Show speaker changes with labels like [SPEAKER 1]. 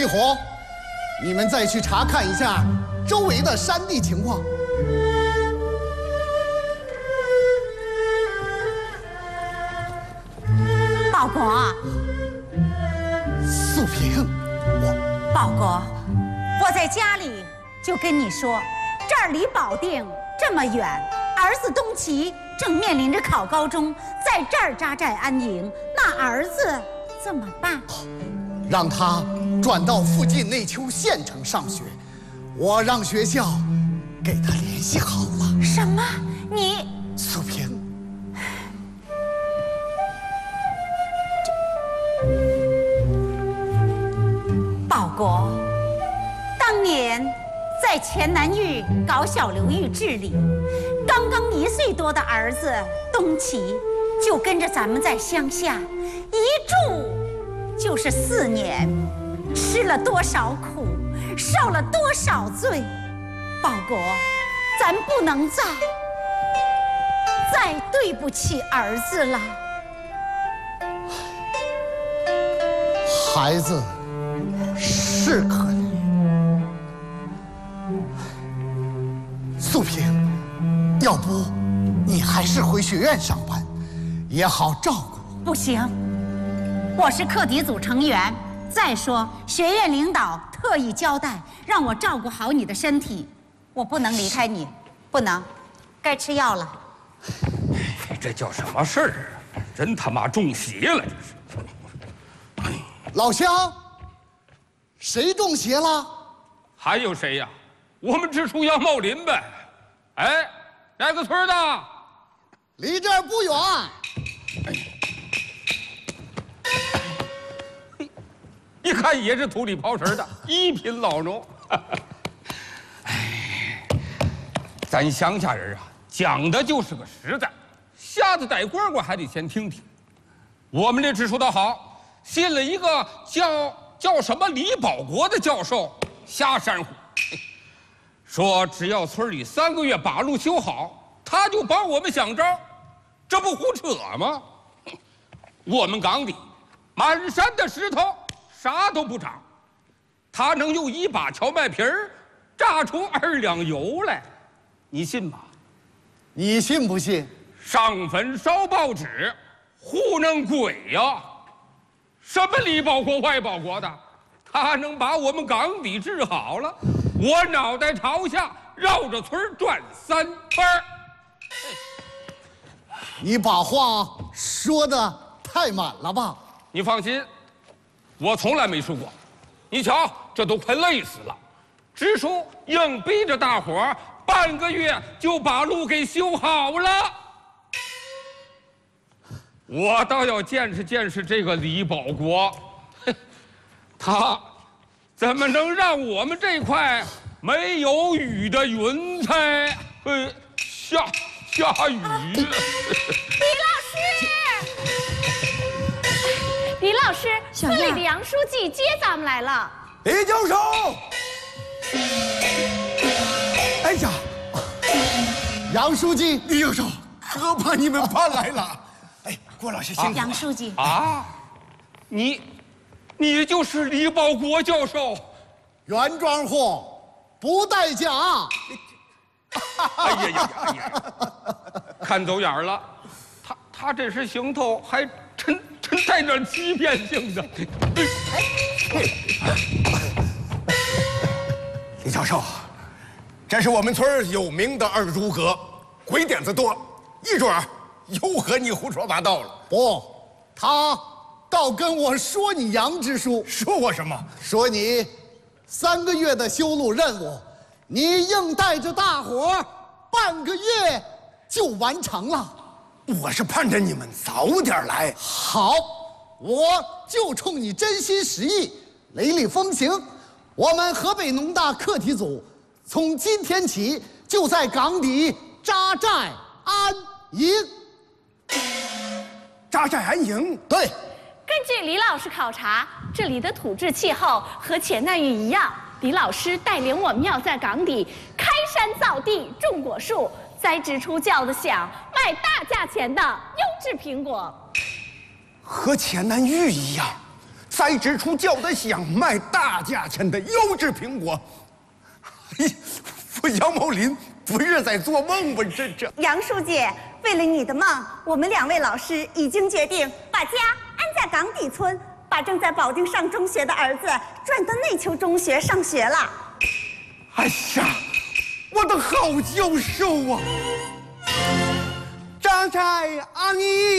[SPEAKER 1] 烈火，你们再去查看一下周围的山地情况。
[SPEAKER 2] 报国，
[SPEAKER 1] 素萍，
[SPEAKER 2] 报国，我在家里就跟你说，这儿离保定这么远，儿子东齐正面临着考高中，在这儿扎寨安营，那儿子怎么办？
[SPEAKER 1] 让他转到附近内丘县城上学，我让学校给他联系好了。
[SPEAKER 2] 什么？你？
[SPEAKER 1] 素萍，
[SPEAKER 2] 报国，当年在前南峪搞小刘峪治理，刚刚1岁多的儿子东齐就跟着咱们在乡下一住就是4年，吃了多少苦，受了多少罪。报国，咱不能再对不起儿子了。
[SPEAKER 1] 孩子是可怜，素萍，要不你还是回学院上班，也好照顾。
[SPEAKER 2] 不行，我是课题组成员。再说，学院领导特意交代让我照顾好你的身体，我不能离开你，不能，该吃药了。
[SPEAKER 3] 这叫什么事儿啊？真他妈中邪了！这是。
[SPEAKER 1] 老乡，谁中邪了？
[SPEAKER 3] 还有谁呀？我们直属杨茂林呗。哎，哪个村的？
[SPEAKER 1] 离这儿不远。
[SPEAKER 3] 一看也是土里刨食的一品老农。哎，咱乡下人啊，讲的就是个实在，瞎子逮蝈蝈还得先听听。我们这直属的好，信了一个叫什么李保国的教授瞎煽乎，说只要村里3个月把路修好，他就帮我们想招，这不胡扯吗？我们岗里满山的石头，啥都不长，他能用1把荞麦皮儿榨出2两油来，你信吗？
[SPEAKER 1] 你信不信？
[SPEAKER 3] 上坟烧报纸，糊弄鬼呀！什么李保国、外保国的，他能把我们岗底治好了，我脑袋朝下绕着村转3圈儿。
[SPEAKER 1] 你把话说得太满了吧？
[SPEAKER 3] 你放心，我从来没说过。你瞧，这都快累死了，支书硬逼着大伙儿半个月就把路给修好了。我倒要见识见识这个李保国，他怎么能让我们这块没有雨的云彩下雨？
[SPEAKER 4] 李老师，村里的杨书记接咱们来了。
[SPEAKER 5] 李教授，哎呀，
[SPEAKER 1] 杨书记，
[SPEAKER 5] 李教授，可把你们盼来了。哎，郭老师辛苦了。
[SPEAKER 2] 杨书记
[SPEAKER 3] 啊，你就是李保国教授，
[SPEAKER 1] 原装货，不带假。
[SPEAKER 3] 哎呀，看走眼了，他这是行头还真带点欺骗性的。
[SPEAKER 5] 李教授，这是我们村有名的二诸葛，鬼点子多，一准儿又和你胡说八道了。
[SPEAKER 1] 不，他倒跟我说你杨支书，
[SPEAKER 5] 说我什么？
[SPEAKER 1] 说你3个月的修路任务，你硬带着大伙儿半个月就完成了。
[SPEAKER 5] 我是盼着你们早点来。
[SPEAKER 1] 好，我就冲你真心实意，雷厉风行。我们河北农大课题组从今天起就在岗底扎寨安营。
[SPEAKER 5] 扎寨安营？
[SPEAKER 1] 对。
[SPEAKER 4] 根据李老师考察，这里的土质气候和前南峪一样。李老师带领我们要在岗底开山造地，种果树，栽植出叫得响、卖大价钱的优质苹果。
[SPEAKER 5] 和前南峪一样， 栽植出叫得响，卖大价钱的优质苹果。哎，杨茂林不是在做梦吧？这。
[SPEAKER 6] 杨书记，为了你的梦，我们2位老师已经决定把家安在岗底村，把正在保定上中学的儿子转到内丘中学上学了。
[SPEAKER 5] 哎呀，我的好教授啊！
[SPEAKER 1] 张差阿姨。